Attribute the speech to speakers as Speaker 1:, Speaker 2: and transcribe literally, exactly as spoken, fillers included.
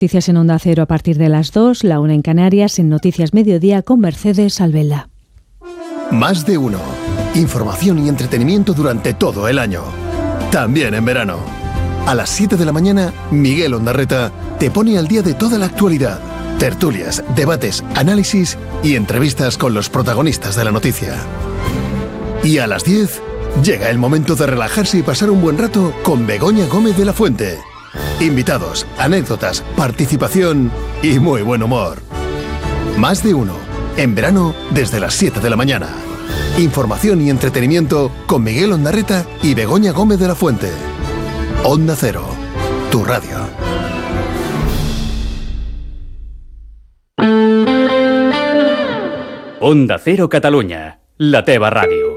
Speaker 1: Noticias en Onda Cero a partir de las dos, la una en Canarias, en Noticias Mediodía con Mercedes Albelda.
Speaker 2: Más de uno. Información y entretenimiento durante todo el año. También en verano. A las siete de la mañana, Miguel Ondarreta te pone al día de toda la actualidad. Tertulias, debates, análisis y entrevistas con los protagonistas de la noticia. Y a las diez, llega el momento de relajarse y pasar un buen rato con Begoña Gómez de la Fuente. Invitados, anécdotas, participación y muy buen humor. Más de uno. En verano, desde las siete de la mañana. Información y entretenimiento con Miguel Ondarreta y Begoña Gómez de la Fuente. Onda Cero, tu radio.
Speaker 3: Onda Cero Catalunya, la teva ràdio.